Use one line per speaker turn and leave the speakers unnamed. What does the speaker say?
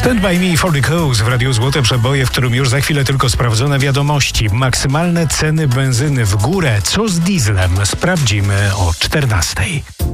Stand by me for the cause w Radiu Złote Przeboje, w którym już za chwilę tylko sprawdzone wiadomości. Maksymalne ceny benzyny w górę. Co z dieslem? Sprawdzimy o 14:00.